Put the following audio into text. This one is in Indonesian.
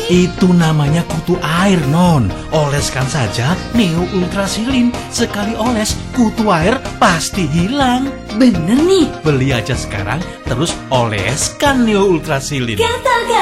Itu namanya kutu air, Non. Oleskan saja Neo Ultrasilin. Sekali oles, kutu air pasti hilang. Bener nih. Beli aja sekarang, terus oleskan Neo Ultrasilin. Katakan